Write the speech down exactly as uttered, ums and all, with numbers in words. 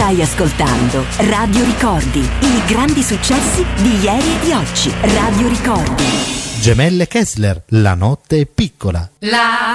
Stai ascoltando Radio Ricordi, i grandi successi di ieri e di oggi. Radio Ricordi. Gemelle Kessler, La notte è piccola. La